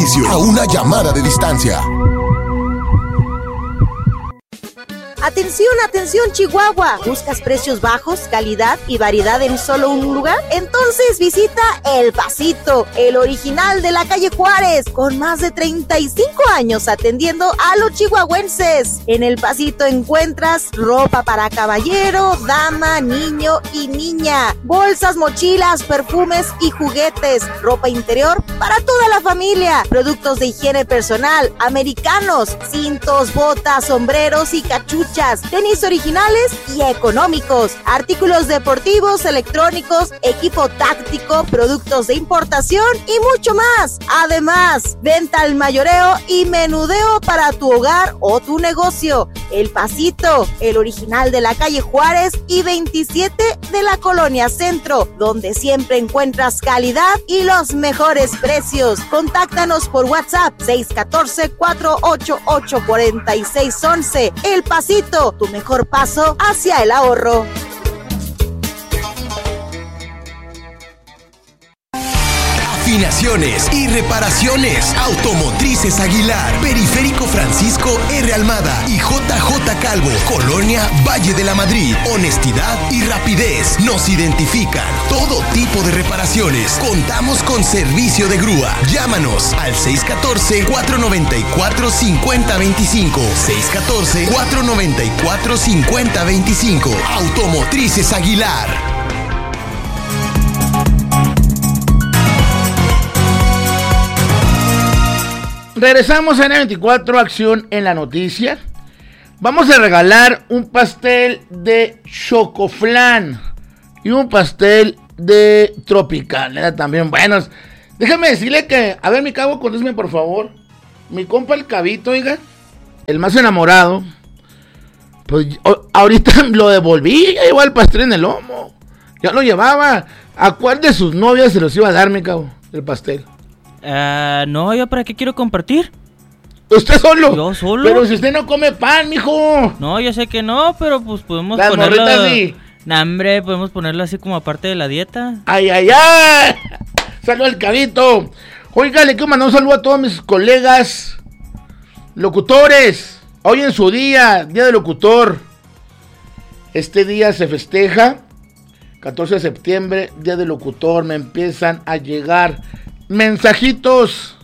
servicio a una llamada de distancia. Atención, atención, Chihuahua. ¿Buscas precios bajos, calidad y variedad en solo un lugar? Entonces visita El Pasito, el original de la calle Juárez, con más de 35 años atendiendo a los chihuahuenses. En El Pasito encuentras ropa para caballero, dama, niño y niña, bolsas, mochilas, perfumes y juguetes, ropa interior para toda la familia, productos de higiene personal, americanos, cintos, botas, sombreros y cachuchas, tenis originales y económicos, artículos deportivos, electrónicos, equipo táctico, productos de importación y mucho más. Además, venta al mayoreo y menudeo para tu hogar o tu negocio. El Pasito, el original de la calle Juárez y 27 de la Colonia Centro, donde siempre encuentras calidad y los mejores precios. Contáctanos por WhatsApp 614-488-4611. El Pasito, tu mejor paso hacia el ahorro. Afinaciones y reparaciones. Automotrices Aguilar. Periférico Francisco R. Almada y JJ Calvo. Colonia Valle de la Madrid. Honestidad y rapidez nos identifican. Todo tipo de reparaciones. Contamos con servicio de grúa. Llámanos al 614-494-5025. 614-494-5025. Automotrices Aguilar. Regresamos a N24 Acción en la Noticia. Vamos a regalar un pastel de chocoflán y un pastel de tropical. Era también buenos. Déjame decirle que, a ver, mi cabo, contésteme por favor. Mi compa el Cabito, oiga, el más enamorado, pues ahorita lo devolví, ya llevaba el pastel en el lomo. Ya lo llevaba. ¿A cuál de sus novias se los iba a dar, mi cabo, el pastel? No, ¿yo para qué quiero compartir? ¿Usted solo? Yo solo. Pero si usted no come pan, mijo. No, yo sé que no, pero pues podemos las ponerlo... Las morritas sí. Nah, hombre, podemos ponerlo así como aparte de la dieta. ¡Ay, ay, ay! ¡Saludos al Cabito! Oiga, le quiero mandar un saludo a todos mis colegas locutores. Hoy en su día del locutor. Este día se festeja, 14 de septiembre, día del locutor. Me empiezan a llegar mensajitos.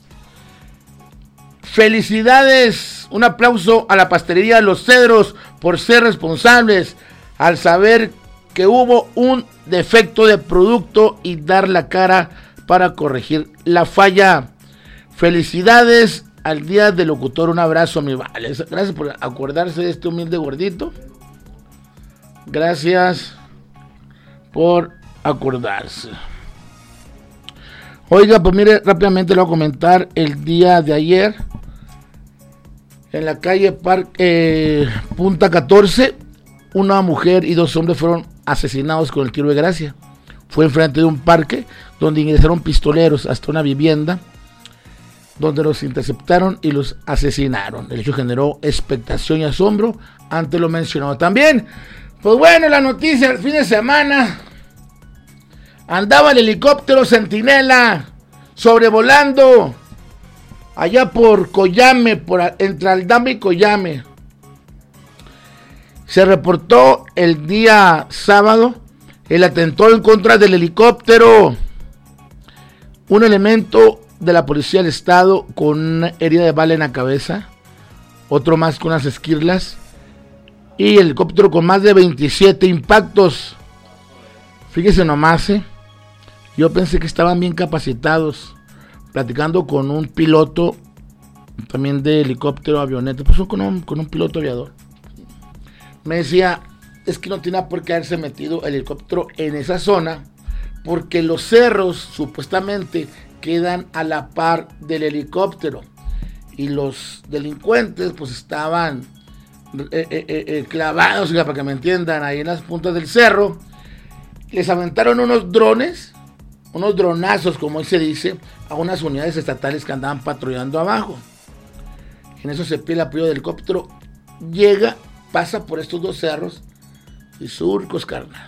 Felicidades, un aplauso a la pastelería Los Cedros por ser responsables al saber que hubo un defecto de producto y dar la cara para corregir la falla. Felicidades al día del locutor, un abrazo, mi vale. Gracias por acordarse de este humilde gordito. Gracias por acordarse. Oiga, pues mire, rápidamente le voy a comentar el día de ayer. En la calle Punta 14, una mujer y dos hombres fueron asesinados con el tiro de gracia. Fue enfrente de un parque donde ingresaron pistoleros hasta una vivienda, donde los interceptaron y los asesinaron. El hecho generó expectación y asombro ante lo mencionado. También, pues bueno, la noticia el fin de semana. Andaba el helicóptero Centinela sobrevolando allá por Coyame, entre Aldama y Coyame. Se reportó el día sábado el atentado en contra del helicóptero. Un elemento de la policía del estado con una herida de bala en la cabeza, otro más con unas esquirlas, y el helicóptero con más de 27 impactos. Fíjese nomás, yo pensé que estaban bien capacitados. Platicando con un piloto también de helicóptero, avioneta, pues con un piloto aviador. Me decía, es que no tiene por qué haberse metido el helicóptero en esa zona, porque los cerros supuestamente quedan a la par del helicóptero. Y los delincuentes pues estaban clavados, para que me entiendan, ahí en las puntas del cerro. Les aventaron unos drones, unos dronazos, como hoy se dice, a unas unidades estatales que andaban patrullando abajo. En eso se pide el apoyo del helicóptero, llega, pasa por estos dos cerros y surcos, carnal.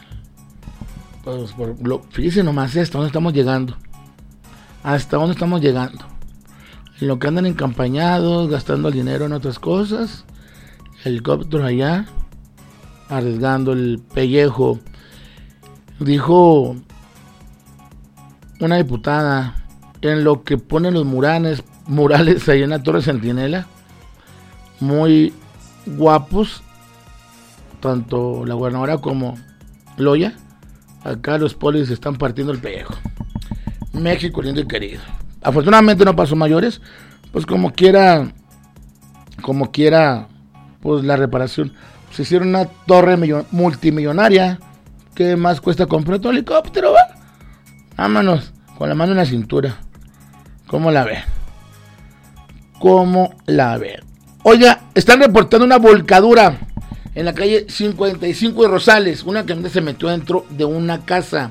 Pues fíjense nomás hasta dónde estamos llegando. Hasta dónde estamos llegando. en lo que andan encampañados, gastando el dinero en otras cosas, helicópteros allá, arriesgando el pellejo. Dijo una diputada, en lo que ponen los murales ahí en la Torre Centinela, muy guapos, tanto la gobernadora como Loya. Acá los polis están partiendo el pellejo. México lindo y querido. Afortunadamente no pasó mayores, pues como quiera, pues la reparación. Se hicieron una torre multimillonaria. ¿Qué más cuesta comprar otro helicóptero, va? Vámonos, con la mano en la cintura. ¿Cómo la ven? Oiga, están reportando una volcadura en la calle 55 de Rosales. Una camioneta se metió dentro de una casa.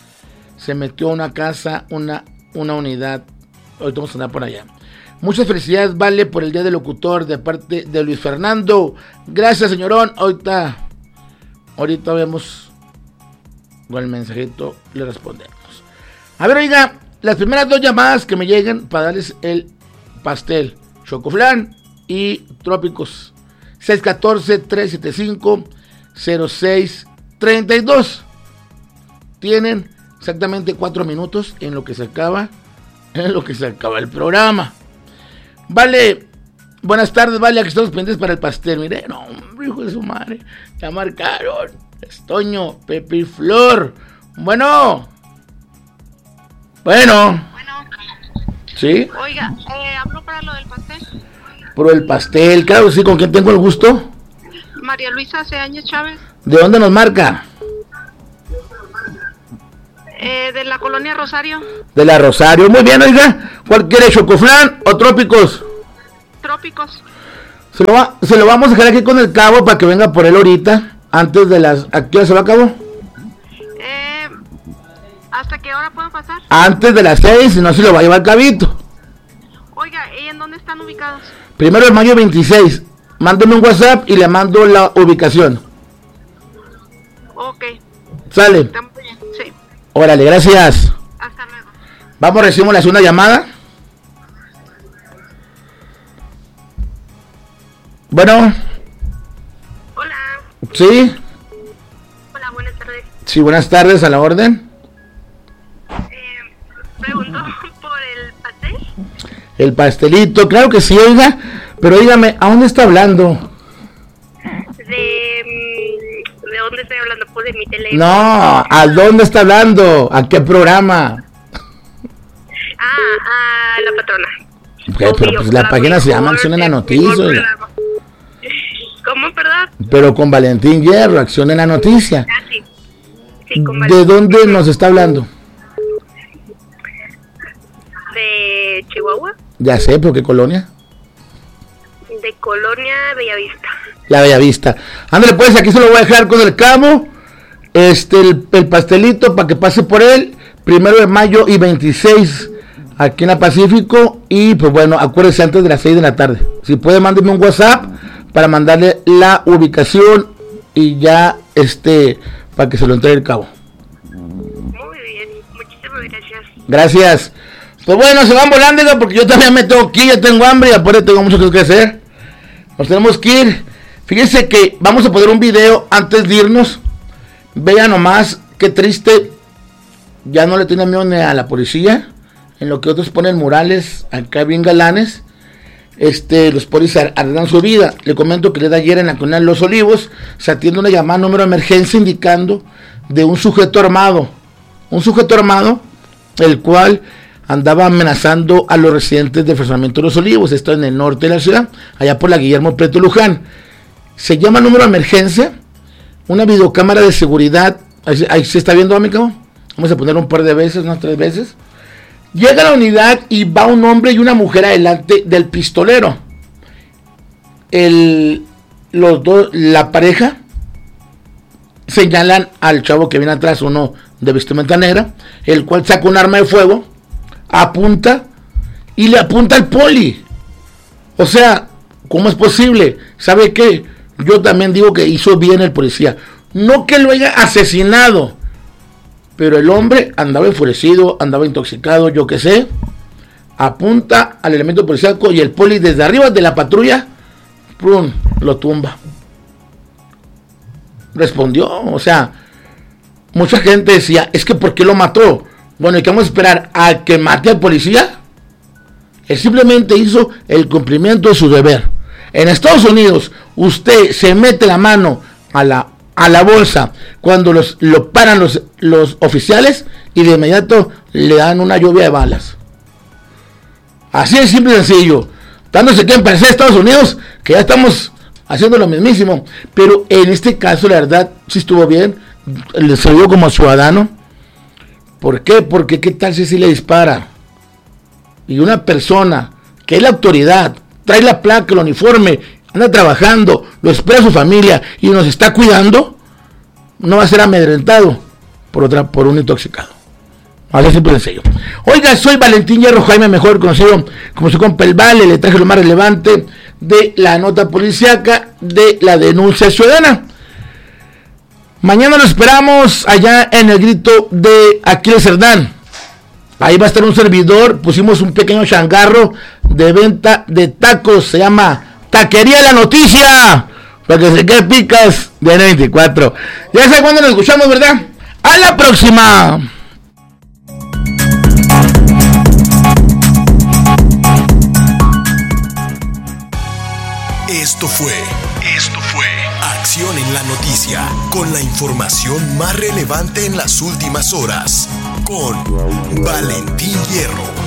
Una unidad. Hoy vamos a andar por allá. Muchas felicidades, Vale, por el día del locutor de parte de Luis Fernando. Gracias, señorón. Ahorita vemos con el mensajito, le respondemos. A ver, oiga, las primeras 2 llamadas que me lleguen para darles el pastel, Chocoflan y Trópicos. 614-375-0632. Tienen exactamente 4 minutos en lo que se acaba el programa. Vale, buenas tardes, Vale, aquí estamos pendientes para el pastel. Mire, no, hombre, hijo de su madre, ya marcaron. Estoño, Pepe y Flor. Bueno. ¿Sí? Oiga, hablo para lo del pastel. Por el pastel, claro, sí, ¿con quién tengo el gusto? María Luisa Ceáñez Chávez. ¿De dónde nos marca? De la colonia Rosario. De la Rosario, muy bien, oiga. ¿Cuál quiere, Chocoflan o Trópicos? Trópicos. Se lo vamos a dejar aquí con el cabo para que venga por él ahorita. Antes de las... ¿A qué hora se va a cabo? ¿Hasta qué hora puedo pasar? Antes de las 6, si no se lo va a llevar cabito. Oiga, ¿y en dónde están ubicados? 1 de mayo 26. Mándeme un WhatsApp y le mando la ubicación. Ok. ¿Sale? Está muy bien, sí. Órale, gracias. Hasta luego. Vamos, recibimos la segunda llamada. Bueno. Hola. ¿Sí? Hola, buenas tardes. Sí, buenas tardes, a la orden. Pregunto por el pastel. El pastelito, claro que sí, oiga. Pero dígame, ¿a dónde está hablando? ¿De dónde estoy hablando? Pues de mi teléfono. No, ¿a dónde está hablando? ¿A qué programa? A la patrona. Pero pues la página se llama Acción en la Noticia. ¿Cómo, perdón? Pero con Valentín Hierro, Acción en la Noticia. Ah, sí. Sí, con ¿De Valentín. dónde nos está hablando? De Chihuahua. Ya sé, ¿pero qué colonia? De Colonia Bellavista. La Bellavista. Ándale, pues, aquí se lo voy a dejar con el cabo. El pastelito para que pase por él. 1 de mayo y 26 aquí en la Pacífico. Y pues bueno, acuérdese antes de las 6 de la tarde. Si puede, mándeme un WhatsApp para mandarle la ubicación y ya para que se lo entregue el cabo. Muy bien, muchísimas gracias. Gracias. Pues bueno, se van volando, porque yo también me tengo que ir, ya tengo hambre y aparte tengo mucho que hacer. Nos tenemos que ir. Fíjense que vamos a poner un video antes de irnos. Vean nomás qué triste. Ya no le tienen miedo ni a la policía. En lo que otros ponen murales acá bien galanes. Los policías arreglan su vida. Le comento que el día de ayer en la colonia Los Olivos se atiende una llamada número de emergencia indicando de un sujeto armado. Un sujeto armado, el cual andaba amenazando a los residentes del fraccionamiento de Los Olivos. Esto en el norte de la ciudad, allá por la Guillermo Prieto Luján. Se llama número de emergencia. Una videocámara de seguridad. Ahí se está viendo, amigo. Vamos a poner un par de veces, unas 3 veces. Llega a la unidad y va un hombre y una mujer adelante del pistolero. La pareja señalan al chavo que viene atrás, uno de vestimenta negra, el cual saca un arma de fuego, apunta y le apunta al poli. O sea, ¿cómo es posible? ¿Sabe qué? Yo también digo que hizo bien el policía. No que lo haya asesinado, pero el hombre andaba enfurecido, andaba intoxicado, yo qué sé. apunta al elemento policíaco y el poli desde arriba de la patrulla, ¡prum!, lo tumba. Respondió, o sea, mucha gente decía, es que ¿por qué lo mató? Bueno, ¿y qué vamos a esperar? ¿A que mate al policía? Él simplemente hizo el cumplimiento de su deber. En Estados Unidos, usted se mete la mano a la bolsa cuando lo paran los oficiales y de inmediato le dan una lluvia de balas. Así de simple y sencillo. Tanto se quieren parecer a Estados Unidos que ya estamos haciendo lo mismísimo. Pero en este caso, la verdad, sí estuvo bien. Le salió como ciudadano. ¿Por qué? Porque ¿qué tal si le dispara? Y una persona que es la autoridad, trae la placa, el uniforme, anda trabajando, lo espera su familia y nos está cuidando, no va a ser amedrentado por un intoxicado. Así simple y sencillo. Oiga, soy Valentín Hierro Jaime, mejor conocido como su compa el Vale. Le traje lo más relevante de la nota policíaca de la denuncia ciudadana. Mañana lo esperamos allá en el Grito de Aquiles Cerdán. Ahí va a estar un servidor. Pusimos un pequeño changarro de venta de tacos. Se llama Taquería La Noticia. Para que se quede picas de 94. Ya sé cuándo nos escuchamos, ¿verdad? ¡A la próxima! Esto fue Acción en la Noticia, con la información más relevante en las últimas horas, con Valentín Hierro.